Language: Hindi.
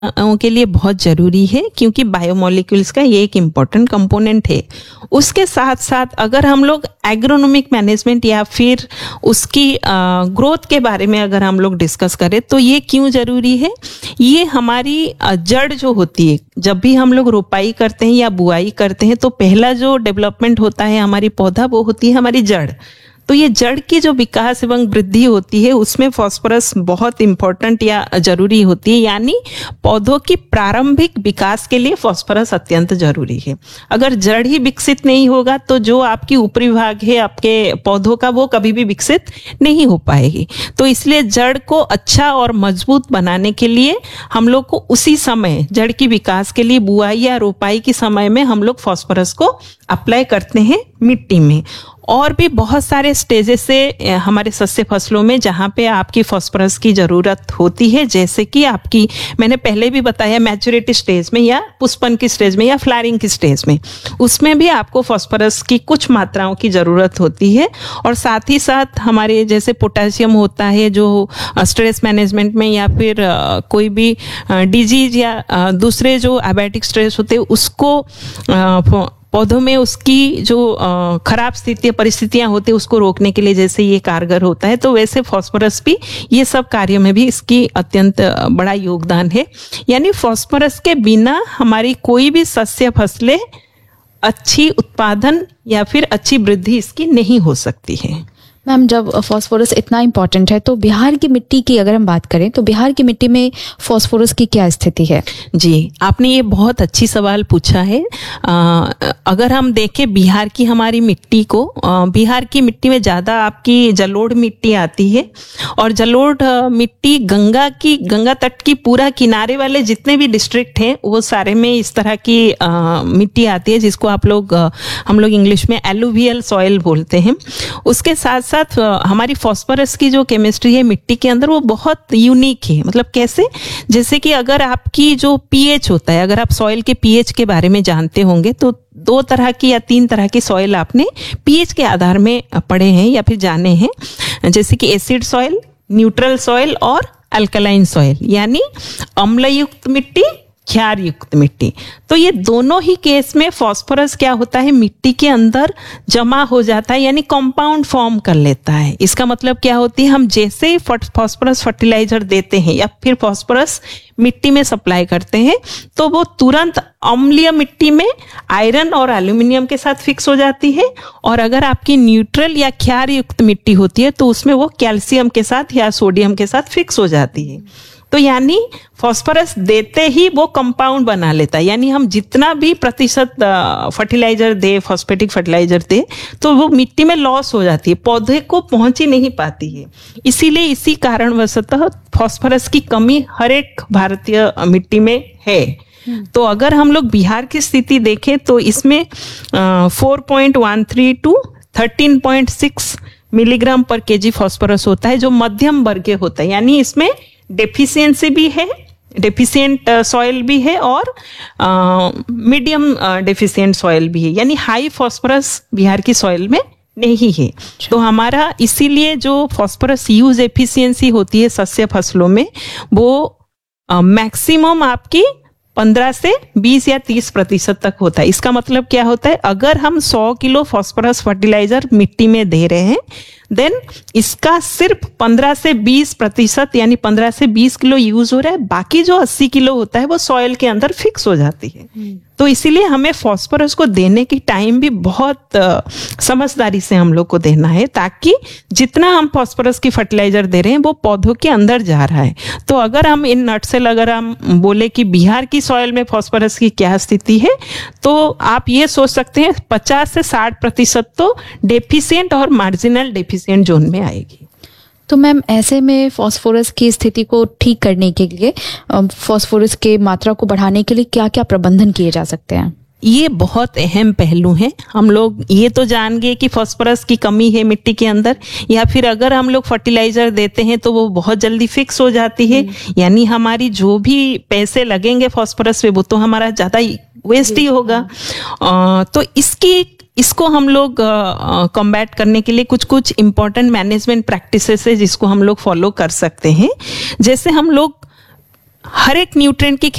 के लिए बहुत ज़रूरी है, क्योंकि बायोमोलिक्यूल्स का ये एक इम्पॉर्टेंट कंपोनेंट है। उसके साथ साथ अगर हम लोग एग्रोनॉमिक मैनेजमेंट या फिर उसकी ग्रोथ के बारे में अगर हम लोग डिस्कस करें तो ये क्यों ज़रूरी है। ये हमारी जड़ जो होती है, जब भी हम लोग रोपाई करते हैं या बुआई करते हैं तो पहला जो डेवलपमेंट होता है हमारी पौधा, वो होती है हमारी जड़। तो ये जड़ की जो विकास एवं वृद्धि होती है उसमें फास्फोरस बहुत इंपॉर्टेंट या जरूरी होती है, यानी पौधों की प्रारंभिक विकास के लिए फास्फोरस अत्यंत जरूरी है। अगर जड़ ही विकसित नहीं होगा तो जो आपकी ऊपरी भाग है आपके पौधों का, वो कभी भी विकसित नहीं हो पाएगी। तो इसलिए जड़ को अच्छा और मजबूत बनाने के लिए हम लोग को उसी समय जड़ की विकास के लिए बुआई या रोपाई के समय में हम लोग फास्फोरस को अप्लाई करते हैं मिट्टी में। और भी बहुत सारे स्टेजेस से हमारे सस्य फसलों में जहाँ पे आपकी फास्फोरस की ज़रूरत होती है, जैसे कि आपकी मैंने पहले भी बताया मैच्योरिटी स्टेज में या पुष्पन की स्टेज में या फ्लावरिंग की स्टेज में, उसमें भी आपको फास्फोरस की कुछ मात्राओं की ज़रूरत होती है। और साथ ही साथ हमारे जैसे पोटेशियम होता है जो स्ट्रेस मैनेजमेंट में या फिर कोई भी डिजीज या दूसरे जो एबायोटिक स्ट्रेस होते हैं उसको पौधों में उसकी जो खराब स्थितियाँ परिस्थितियाँ होती है उसको रोकने के लिए जैसे ये कारगर होता है, तो वैसे फास्फोरस भी ये सब कार्यों में भी इसकी अत्यंत बड़ा योगदान है। यानी फास्फोरस के बिना हमारी कोई भी सस्य फसलें अच्छी उत्पादन या फिर अच्छी वृद्धि इसकी नहीं हो सकती है। मैम, जब फास्फोरस इतना इम्पोर्टेंट है तो बिहार की मिट्टी की अगर हम बात करें तो बिहार की मिट्टी में फास्फोरस की क्या स्थिति है? जी, आपने ये बहुत अच्छी सवाल पूछा है। अगर हम देखें बिहार की हमारी मिट्टी को, बिहार की मिट्टी में ज़्यादा आपकी जलोढ़ मिट्टी आती है। और जलोढ़ मिट्टी गंगा तट की पूरा किनारे वाले जितने भी डिस्ट्रिक्ट हैं वो सारे में इस तरह की मिट्टी आती है, जिसको हम लोग इंग्लिश में एलुवियल सॉइल बोलते हैं। उसके साथ साथ हमारी फास्फोरस की जो केमिस्ट्री है मिट्टी के अंदर वो बहुत यूनिक है। मतलब कैसे, जैसे कि अगर आपकी जो पीएच होता है, अगर आप सॉइल के पीएच के बारे में जानते होंगे तो 2 तरह की या 3 तरह की सॉइल आपने पीएच के आधार में पढ़े हैं या फिर जाने हैं, जैसे कि एसिड सॉइल, न्यूट्रल सॉइल और अल्कलाइन सॉइल, यानी अम्लयुक्त मिट्टी, क्षार युक्त मिट्टी। तो ये दोनों ही केस में फास्फोरस क्या होता है, मिट्टी के अंदर जमा हो जाता है, यानी कंपाउंड फॉर्म कर लेता है। इसका मतलब क्या होती है, हम जैसे ही फास्फोरस फर्टिलाइजर देते हैं या फिर फास्फोरस मिट्टी में सप्लाई करते हैं तो वो तुरंत अम्लीय मिट्टी में आयरन और एल्यूमिनियम के साथ फिक्स हो जाती है। और अगर आपकी न्यूट्रल या क्षार युक्त मिट्टी होती है तो उसमें वो कैल्शियम के साथ या सोडियम के साथ फिक्स हो जाती है। तो यानी फास्फोरस देते ही वो कंपाउंड बना लेता है, यानी हम जितना भी प्रतिशत फर्टिलाइजर दे, फॉस्फेटिक फर्टिलाइजर दे, तो वो मिट्टी में लॉस हो जाती है, पौधे को पहुंच ही नहीं पाती है। इसीलिए इसी कारणवशतः फास्फोरस की कमी हर एक भारतीय मिट्टी में है। तो अगर हम लोग बिहार की स्थिति देखें तो इसमें 4.13 टू 13.6 मिलीग्राम पर केजी फास्फोरस होता है, जो मध्यम वर्गीय होता है। यानी इसमें डेफिशिएंसी भी है, डेफिशिएंट सॉइल भी है और मीडियम डेफिशिएंट सॉइल भी है, यानी हाई फास्फोरस बिहार की सॉइल में नहीं है। तो हमारा इसीलिए जो फास्फोरस यूज एफिशिएंसी होती है सस्य फसलों में वो मैक्सिमम आपकी 15 से 20 या 30% तक होता है। इसका मतलब क्या होता है, अगर हम 100 किलो फास्फोरस फर्टिलाइजर मिट्टी में दे रहे हैं देन इसका सिर्फ 15 से 20% यानी 15 से 20 किलो यूज हो रहा है, बाकी जो 80 किलो होता है वो सॉइल के अंदर फिक्स हो जाती है। तो इसीलिए हमें फास्फोरस को देने की टाइम भी बहुत समझदारी से हम लोग को देना है, ताकि जितना हम फास्फोरस की फर्टिलाइजर दे रहे हैं वो पौधों के अंदर जा रहा है। तो अगर हम इन नटसेल अगर हम बोले कि बिहार की सॉइल में फास्फोरस की क्या स्थिति है, तो आप ये सोच सकते हैं 50 से 60% तो डेफिशिएंट और मार्जिनल डेफिशिएंट जोन में आएगी। तो मैम, ऐसे में फास्फोरस की स्थिति को ठीक करने के लिए, फास्फोरस के मात्रा को बढ़ाने के लिए क्या क्या प्रबंधन किए जा सकते हैं? ये बहुत अहम पहलू हैं। हम लोग ये तो जान गए कि फास्फोरस की कमी है मिट्टी के अंदर, या फिर अगर हम लोग फर्टिलाइजर देते हैं तो वो बहुत जल्दी फिक्स हो जाती है, यानी हमारी जो भी पैसे लगेंगे फास्फोरस पे वो तो हमारा ज़्यादा वेस्ट ही होगा। तो इसको हम लोग कॉम्बैट करने के लिए कुछ कुछ इम्पोर्टेंट मैनेजमेंट प्रैक्टिसेस है जिसको हम लोग फॉलो कर सकते हैं। जैसे हम लोग हर एक न्यूट्रिएंट की